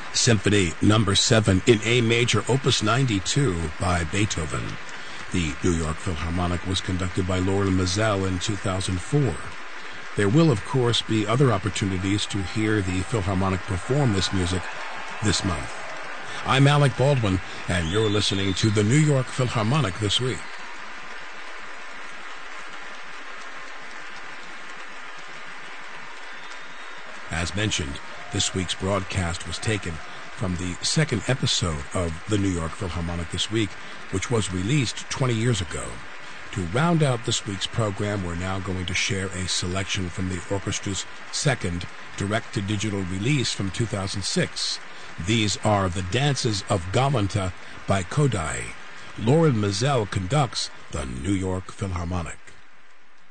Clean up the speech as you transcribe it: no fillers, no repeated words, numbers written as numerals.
Symphony Number 7 in A major, Opus 92 by Beethoven. The New York Philharmonic was conducted by Laurel Mazel in 2004. There will, of course, be other opportunities to hear the Philharmonic perform this music this month. I'm Alec Baldwin, and you're listening to the New York Philharmonic This Week. As mentioned, this week's broadcast was taken from the second episode of the New York Philharmonic This Week, which was released 20 years ago. To round out this week's program, we're now going to share a selection from the orchestra's second direct-to-digital release from 2006. These are The Dances of Galanta by Kodály. Laurel Mazel conducts the New York Philharmonic.